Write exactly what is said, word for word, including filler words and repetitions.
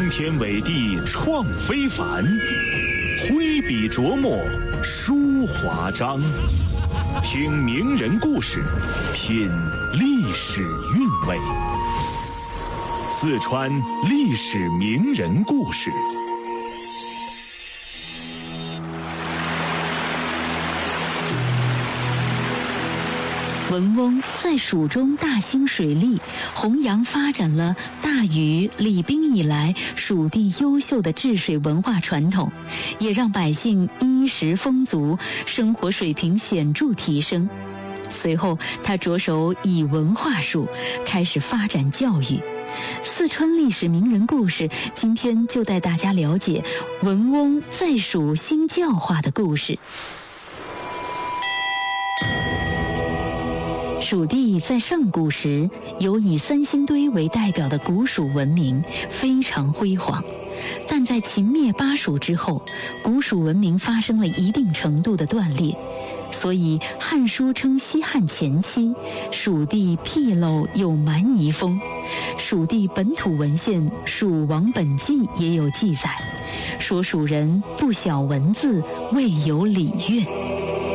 惊天伟地创非凡，挥笔琢磨书华章。听名人故事，品历史韵味。四川历史名人故事。 文翁在蜀中大兴水利，弘扬发展了大禹、李冰以来蜀地优秀的治水文化传统，也让百姓衣食丰足，生活水平显著提升。随后，他着手以文化术，开始发展教育。四川历史名人故事，今天就带大家了解文翁在蜀兴教化的故事。蜀地在上古时有以三星堆为代表的古蜀文明，非常辉煌。但在秦灭巴蜀之后，古蜀文明发生了一定程度的断裂，所以《汉书》称西汉前期蜀地僻陋有蛮夷风。蜀地本土文献《蜀王本纪》也有记载，说蜀人不晓文字，未有礼乐。